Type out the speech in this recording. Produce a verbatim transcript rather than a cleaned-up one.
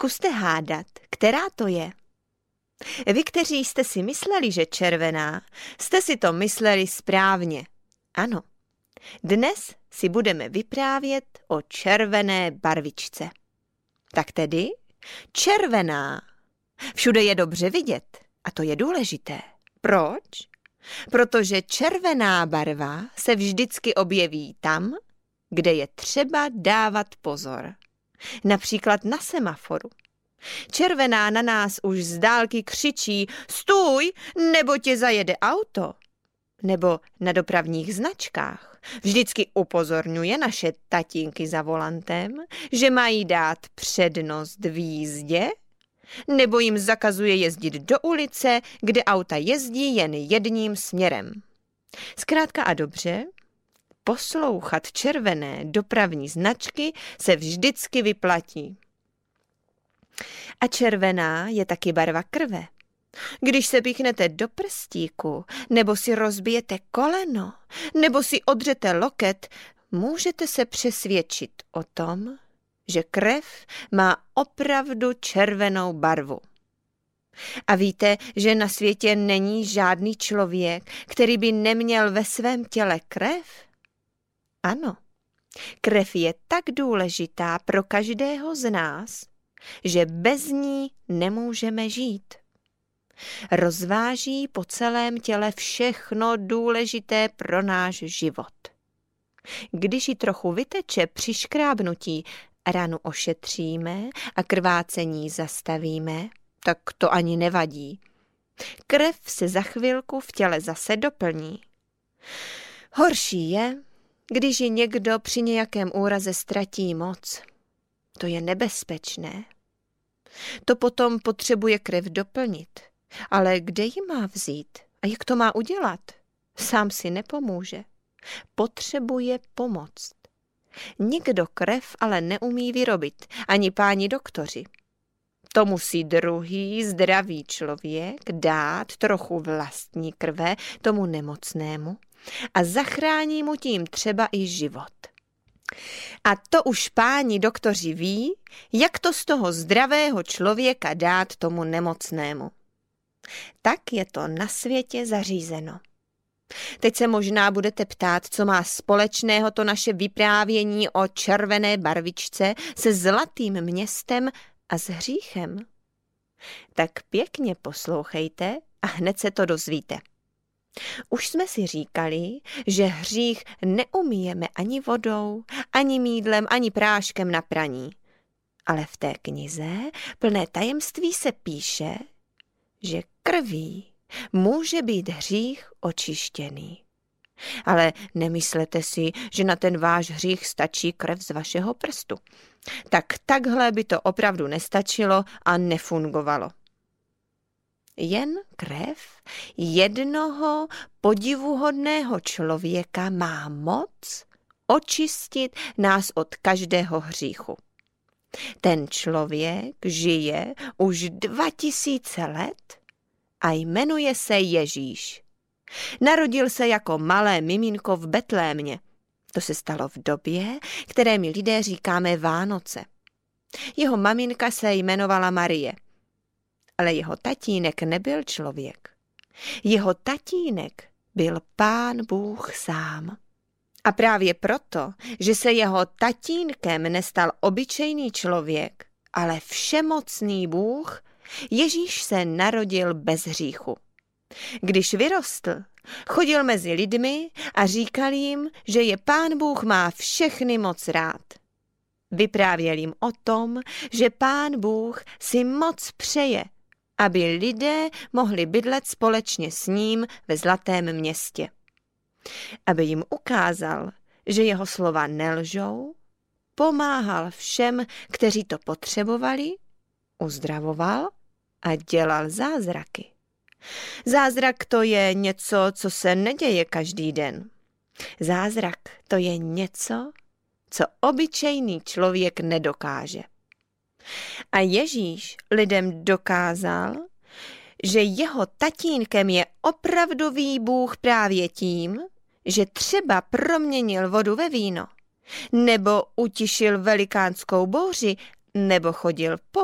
Zkuste hádat, která to je. Vy, kteří jste si mysleli, že červená, jste si to mysleli správně. Ano, dnes si budeme vyprávět o červené barvičce. Tak tedy, červená. Všude je dobře vidět a to je důležité. Proč? Protože červená barva se vždycky objeví tam, kde je třeba dávat pozor. Například na semaforu. Červená na nás už z dálky křičí stůj, nebo tě zajede auto. Nebo na dopravních značkách vždycky upozorňuje naše tatínky za volantem, že mají dát přednost v jízdě, nebo jim zakazuje jezdit do ulice, kde auta jezdí jen jedním směrem. Zkrátka a dobře, poslouchat červené dopravní značky se vždycky vyplatí. A červená je taky barva krve. Když se píchnete do prstíku, nebo si rozbijete koleno, nebo si odřete loket, můžete se přesvědčit o tom, že krev má opravdu červenou barvu. A víte, že na světě není žádný člověk, který by neměl ve svém těle krev? Ano, krev je tak důležitá pro každého z nás, že bez ní nemůžeme žít. Rozváží po celém těle všechno důležité pro náš život. Když ji trochu vyteče při škrábnutí, ranu ošetříme a krvácení zastavíme, tak to ani nevadí. Krev se za chvilku v těle zase doplní. Horší je, když ji někdo při nějakém úraze ztratí moc. To je nebezpečné. To potom potřebuje krev doplnit. Ale kde ji má vzít? A jak to má udělat? Sám si nepomůže. Potřebuje pomoc. Nikdo krev ale neumí vyrobit, ani páni doktoři. To musí druhý zdravý člověk dát trochu vlastní krve tomu nemocnému a zachrání mu tím třeba i život. A to už páni doktoři ví, jak to z toho zdravého člověka dát tomu nemocnému. Tak je to na světě zařízeno. Teď se možná budete ptát, co má společného to naše vyprávění o červené barvičce se zlatým městem a s hříchem. Tak pěkně poslouchejte a hned se to dozvíte. Už jsme si říkali, že hřích neumíjeme ani vodou, ani mýdlem, ani práškem na praní. Ale v té knize plné tajemství se píše, že krví může být hřích očištěný. Ale nemyslete si, že na ten váš hřích stačí krev z vašeho prstu. Tak takhle by to opravdu nestačilo a nefungovalo. Jen krev jednoho podivuhodného člověka má moc očistit nás od každého hříchu. Ten člověk žije už dva tisíce let a jmenuje se Ježíš. Narodil se jako malé miminko v Betlémě. To se stalo v době, které my lidé říkáme Vánoce. Jeho maminka se jmenovala Marie. Ale jeho tatínek nebyl člověk. Jeho tatínek byl Pán Bůh sám. A právě proto, že se jeho tatínkem nestal obyčejný člověk, ale všemocný Bůh, Ježíš se narodil bez hříchu. Když vyrostl, chodil mezi lidmi a říkal jim, že je Pán Bůh má všechny moc rád. Vyprávěl jim o tom, že Pán Bůh si moc přeje, aby lidé mohli bydlet společně s ním ve zlatém městě. Aby jim ukázal, že jeho slova nelžou, pomáhal všem, kteří to potřebovali, uzdravoval a dělal zázraky. Zázrak to je něco, co se neděje každý den. Zázrak to je něco, co obyčejný člověk nedokáže. A Ježíš lidem dokázal, že jeho tatínkem je opravdový Bůh právě tím, že třeba proměnil vodu ve víno, nebo utišil velikánskou bouři, nebo chodil po